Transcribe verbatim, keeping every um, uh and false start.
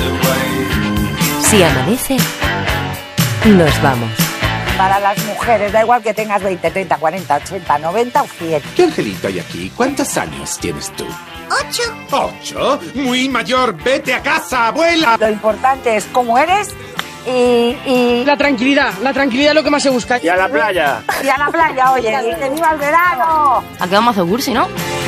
Si amanece, nos vamos. Para las mujeres, da igual que tengas veinte, treinta, cuarenta, ochenta, noventa o cien. ¿Qué angelito hay aquí? ¿Cuántos años tienes tú? Ocho. ¿Ocho? Muy mayor. Vete a casa, abuela. Lo importante es cómo eres y, y... La tranquilidad, la tranquilidad es lo que más se busca. Y a la playa. Y a la playa, oye, y que viva el verano. ¿A qué vamos a hacer cursi, no?